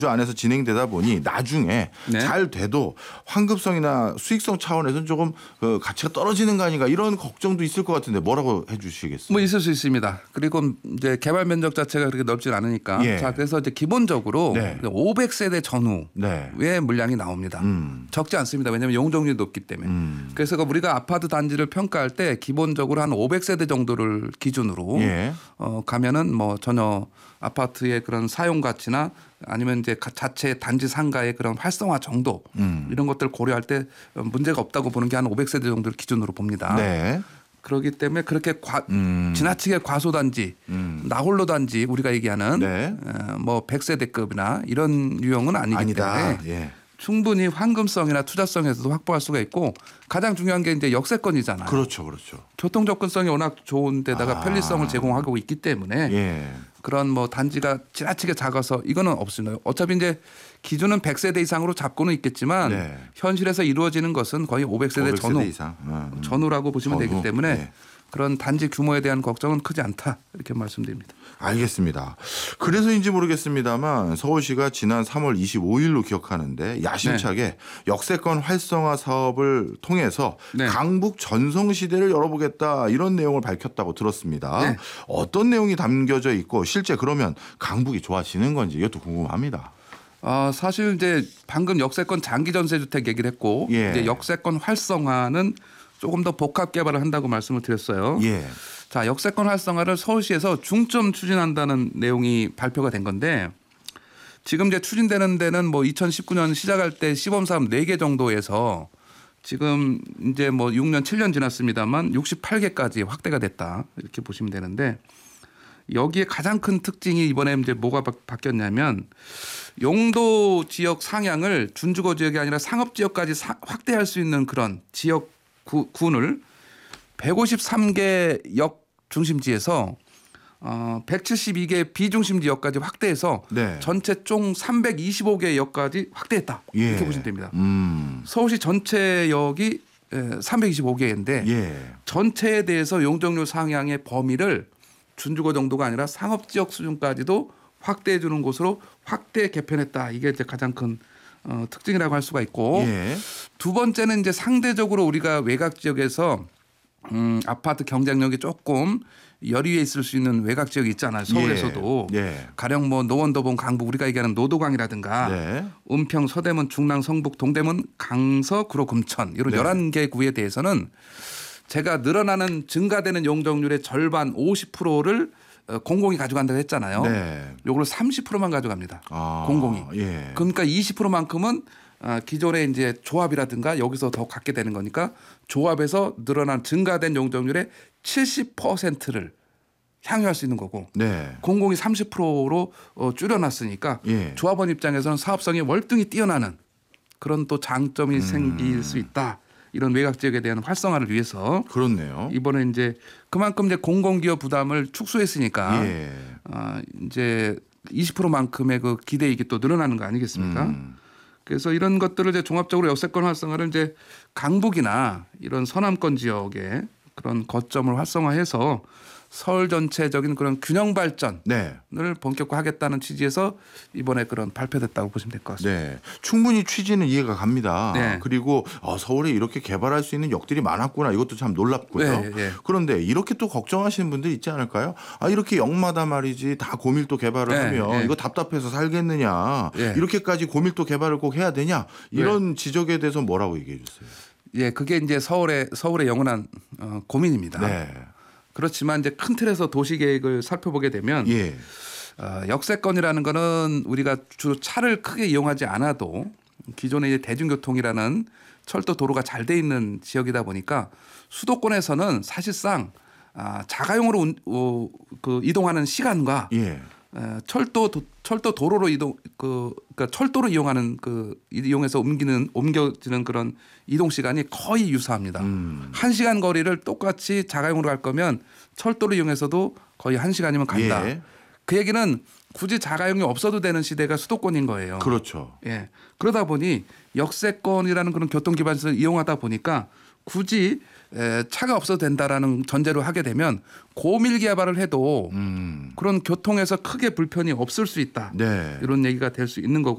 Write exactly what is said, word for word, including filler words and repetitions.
안에서 진행되다 보니 나중에 네. 잘 돼도 환급성이나 수익성 차원에서는 조금 그 가치가 떨어지는 거 아닌가 이런 걱정도 있을 것 같은데 뭐라고 해주시겠어요? 뭐 있을 수 있습니다. 그리고 이제 개발 면적 자체가 그렇게 넓진 않으니까. 예. 자, 그래서 이제 기본적으로 네. 오백 세대 전후의 네. 물량이 나옵니다. 음. 적지 않습니다. 왜냐하면 용적률이 높기 때문에. 음. 그래서 우리가 아파트 단지를 평가할 때 기본적으로 한 오백 세대 정도를 기준으로 예. 어, 가면은 뭐 전혀 아파트의 그런 사용 가치나 아니면 이제 자체 단지 상가의 그런 활성화 정도 음. 이런 것들 고려할 때 문제가 없다고 보는 게 한 오백 세대 정도를 기준으로 봅니다. 네. 그렇기 때문에 그렇게 과, 음. 지나치게 과소단지, 음. 나홀로 단지 우리가 얘기하는 네. 어, 뭐 백 세대급이나 이런 유형은 아니기 아니다. 때문에 예. 충분히 환금성이나 투자성에서도 확보할 수가 있고 가장 중요한 게 이제 역세권이잖아요. 그렇죠, 그렇죠. 교통 접근성이 워낙 좋은 데다가 아. 편리성을 제공하고 있기 때문에 예. 그런 뭐 단지가 지나치게 작아서 이거는 없습니다. 어차피 이제 기준은 백 세대 이상으로 잡고는 있겠지만 네. 현실에서 이루어지는 것은 거의 오백 세대 오백 세대 전후 이상. 음. 전후라고 보시면 전후. 되기 때문에 예. 그런 단지 규모에 대한 걱정은 크지 않다 이렇게 말씀드립니다. 알겠습니다. 그래서인지 모르겠습니다만 서울시가 지난 삼월 이십오일로 기억하는데 야심차게 네. 역세권 활성화 사업을 통해서 네. 강북 전성시대를 열어보겠다 이런 내용을 밝혔다고 들었습니다. 네. 어떤 내용이 담겨져 있고 실제 그러면 강북이 좋아지는 건지 이것도 궁금합니다. 아, 사실 이제 방금 역세권 장기 전세 주택 얘기를 했고 예. 이제 역세권 활성화는 조금 더 복합 개발을 한다고 말씀을 드렸어요. 예. 자, 역세권 활성화를 서울시에서 중점 추진한다는 내용이 발표가 된 건데 지금 이제 추진되는 데는 뭐 이천십구 년 시작할 때 시범 사업 네 개 정도에서 지금 이제 뭐 육 년, 칠 년 지났습니다만 육십팔 개까지 확대가 됐다 이렇게 보시면 되는데 여기에 가장 큰 특징이 이번에 이제 뭐가 바, 바뀌었냐면 용도 지역 상향을 준주거 지역이 아니라 상업 지역까지 사, 확대할 수 있는 그런 지역 구, 군을 백오십삼 개 역 중심지에서 어, 백칠십이 개 비중심 지역까지 확대해서 네. 전체 총 삼백이십오 개 역까지 확대했다. 예. 이렇게 보시면 됩니다. 음. 서울시 전체 역이 삼백이십오 개인데 예. 전체에 대해서 용적률 상향의 범위를 준주거 정도가 아니라 상업 지역 수준까지도 확대해 주는 곳으로 확대 개편했다. 이게 이제 가장 큰 어, 특징이라고 할 수가 있고 예. 두 번째는 이제 상대적으로 우리가 외곽 지역에서 음, 아파트 경쟁력이 조금 여리에 있을 수 있는 외곽 지역이 있잖아요. 서울에서도 예. 예. 가령 뭐 노원도봉, 강북 우리가 얘기하는 노도강이라든가 네. 은평, 서대문, 중랑, 성북, 동대문, 강서, 구로, 금천 이런 네. 열한 개 구에 대해서는 제가 늘어나는 증가되는 용적률의 절반 오십 퍼센트를 공공이 가져간다고 했잖아요. 네. 요걸 삼십 퍼센트만 가져갑니다. 아, 공공이. 예. 그러니까 이십 퍼센트만큼은 기존의 이제 조합이라든가 여기서 더 갖게 되는 거니까 조합에서 늘어난 증가된 용적률의 칠십 퍼센트를 향유할 수 있는 거고 네. 공공이 삼십 퍼센트로 줄여놨으니까 예. 조합원 입장에서는 사업성이 월등히 뛰어나는 그런 또 장점이 음. 생길 수 있다. 이런 외곽 지역에 대한 활성화를 위해서 그렇네요. 이번에 이제 그만큼 이제 공공기업 부담을 축소했으니까 예. 어, 이제 이십 퍼센트만큼의 그 기대이익이 또 늘어나는 거 아니겠습니까? 음. 그래서 이런 것들을 이제 종합적으로 역세권 활성화를 이제 강북이나 이런 서남권 지역에 그런 거점을 활성화해서 서울 전체적인 그런 균형 발전을 네. 본격화하겠다는 취지에서 이번에 그런 발표됐다고 보시면 될 것 같습니다. 네, 충분히 취지는 이해가 갑니다. 네. 그리고 어, 서울에 이렇게 개발할 수 있는 역들이 많았구나 이것도 참 놀랍고요. 네, 네. 그런데 이렇게 또 걱정하시는 분들 있지 않을까요? 아 이렇게 역마다 말이지 다 고밀도 개발을 네, 하면 네. 이거 답답해서 살겠느냐? 네. 이렇게까지 고밀도 개발을 꼭 해야 되냐? 이런 지적에 대해서 뭐라고 얘기해 주세요. 예, 그게 이제 서울의 서울의 영원한 어, 고민입니다. 네. 그렇지만 이제 큰 틀에서 도시 계획을 살펴보게 되면 예. 어, 역세권이라는 거는 우리가 주로 차를 크게 이용하지 않아도 기존의 이제 대중교통이라는 철도 도로가 잘 돼 있는 지역이다 보니까 수도권에서는 사실상 아, 자가용으로 운, 어, 그 이동하는 시간과 예. 에, 철도 도, 철도 도로로 이동 그 그러니까 철도로 이용하는 그 이용해서 옮기는 옮겨지는 그런 이동 시간이 거의 유사합니다. 음. 한 시간 거리를 똑같이 자가용으로 갈 거면 철도를 이용해서도 거의 한 시간이면 간다. 예. 그 얘기는 굳이 자가용이 없어도 되는 시대가 수도권인 거예요. 그렇죠. 예. 그러다 보니 역세권이라는 그런 교통 기반시설을 이용하다 보니까 굳이 에, 차가 없어도 된다라는 전제로 하게 되면 고밀 개발을 해도 음. 그런 교통에서 크게 불편이 없을 수 있다. 네. 이런 얘기가 될 수 있는 거고.